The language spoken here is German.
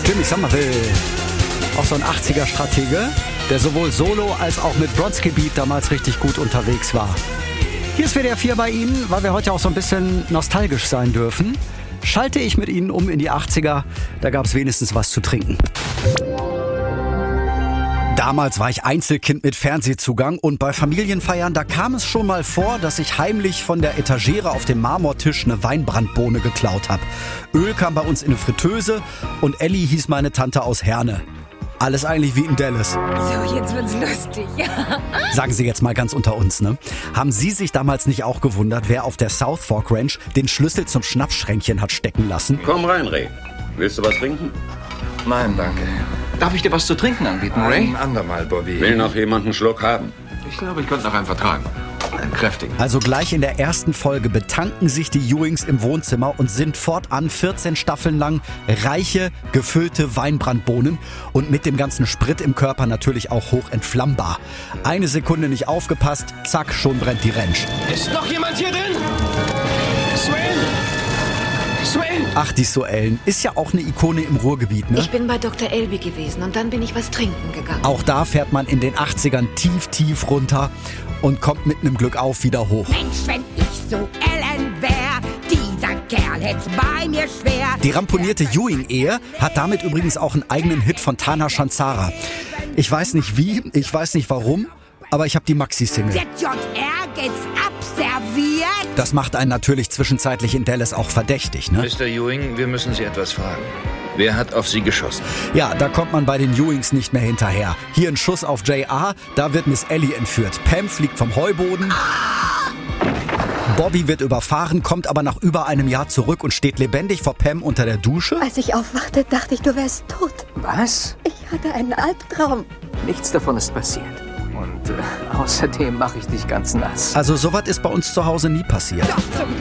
Jimmy Somerville, auch so ein 80er-Stratege, der sowohl solo als auch mit Bronski Beat damals richtig gut unterwegs war. Hier ist WDR 4 bei Ihnen, weil wir heute auch so ein bisschen nostalgisch sein dürfen. Schalte ich mit Ihnen um in die 80er, da gab es wenigstens was zu trinken. Damals war ich Einzelkind mit Fernsehzugang und bei Familienfeiern, da kam es schon mal vor, dass ich heimlich von der Etagere auf dem Marmortisch eine Weinbrandbohne geklaut habe. Öl kam bei uns in eine Fritteuse und Elli hieß meine Tante aus Herne. Alles eigentlich wie in Dallas. So, jetzt wird's lustig. Sagen Sie jetzt mal ganz unter uns, ne? Haben Sie sich damals nicht auch gewundert, wer auf der South Fork Ranch den Schlüssel zum Schnapsschränkchen hat stecken lassen? Komm rein, Ray. Willst du was trinken? Nein, danke. Darf ich dir was zu trinken anbieten, Ray? Ein andermal, Bobby. Will noch jemand einen Schluck haben? Ich glaube, ich könnte noch einen vertragen. Einen kräftigen. Also gleich in der ersten Folge betanken sich die Ewings im Wohnzimmer und sind fortan 14 Staffeln lang reiche, gefüllte Weinbrandbohnen und mit dem ganzen Sprit im Körper natürlich auch hoch entflammbar. Eine Sekunde nicht aufgepasst, zack, schon brennt die Ranch. Ist noch jemand hier drin? Swain? Swain? Ach, die Soellen ist ja auch eine Ikone im Ruhrgebiet, ne? Ich bin bei Dr. Elby gewesen und dann bin ich was trinken gegangen. Auch da fährt man in den 80ern tief runter und kommt mit einem Glück auf wieder hoch. Mensch, wenn ich so Ellen wär, dieser Kerl hätt's bei mir schwer. Die ramponierte Ewing-Ehe hat damit übrigens auch einen eigenen Hit von Tana Shanzara. Ich weiß nicht wie, ich weiß nicht warum, aber ich habe die Maxi-Single. ZJR geht's abserviert. Das macht einen natürlich zwischenzeitlich in Dallas auch verdächtig, ne? Mr. Ewing, wir müssen Sie etwas fragen. Wer hat auf Sie geschossen? Ja, da kommt man bei den Ewings nicht mehr hinterher. Hier ein Schuss auf JR, da wird Miss Ellie entführt. Pam fliegt vom Heuboden. Bobby wird überfahren, kommt aber nach über einem Jahr zurück und steht lebendig vor Pam unter der Dusche. Als ich aufwachte, dachte ich, du wärst tot. Was? Ich hatte einen Albtraum. Nichts davon ist passiert. Und außerdem mache ich dich ganz nass. Also sowas ist bei uns zu Hause nie passiert.